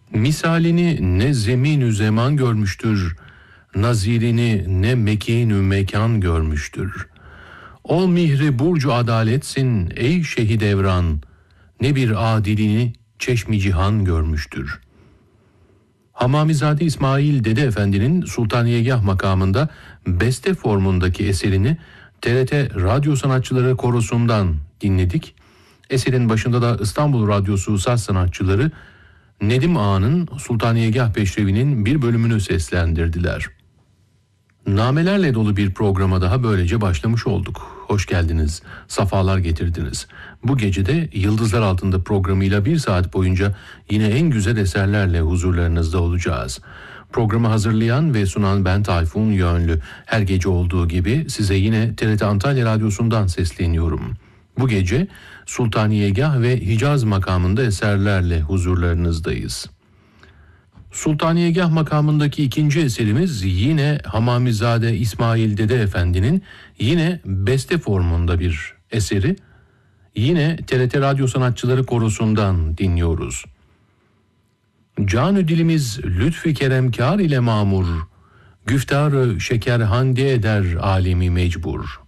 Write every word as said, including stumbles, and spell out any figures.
Misalini ne zemin-ü zeman görmüştür, nazirini ne mekin-ü mekan görmüştür. Ol mihri burcu adaletsin ey şehit evran, ne bir adilini çeşmi cihan görmüştür. Hamamizade İsmail Dede Efendi'nin Sultaniyegah makamında beste formundaki eserini T R T Radyo Sanatçıları Korosu'ndan dinledik. Eserin başında da İstanbul Radyosu saz sanatçıları Nedim Ağa'nın Sultaniyegah Peşrevi'nin bir bölümünü seslendirdiler. Namelerle dolu bir programa daha böylece başlamış olduk. Hoş geldiniz, safalar getirdiniz. Bu gece de Yıldızlar Altında programıyla bir saat boyunca yine en güzel eserlerle huzurlarınızda olacağız. Programı hazırlayan ve sunan ben Tayfun Yönlü. Her gece olduğu gibi size yine T R T Antalya Radyosu'ndan sesleniyorum. Bu gece Sultaniyegah ve Hicaz makamında eserlerle huzurlarınızdayız. Sultaniyegah makamındaki ikinci eserimiz yine Hamamizade İsmail Dede Efendi'nin yine beste formunda bir eseri. Yine T R T Radyo Sanatçıları Korosu'ndan dinliyoruz. Canü dilimiz lütfü keremkar ile mamur, güftarı şekerhande eder alemi mecbur.